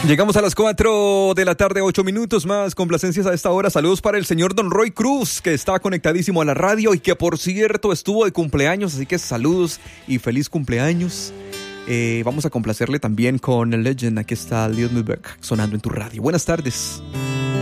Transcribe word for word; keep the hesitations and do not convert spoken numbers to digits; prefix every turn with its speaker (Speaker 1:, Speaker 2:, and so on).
Speaker 1: Llegamos a las cuatro de la tarde, ocho minutos más, complacencias a esta hora. Saludos para el señor Don Roy Cruz, que está conectadísimo a la radio y que por cierto estuvo de cumpleaños, así que saludos y feliz cumpleaños. Eh, vamos a complacerle también con el Legend. Aquí está Lil Milbeck sonando en tu radio. Buenas tardes.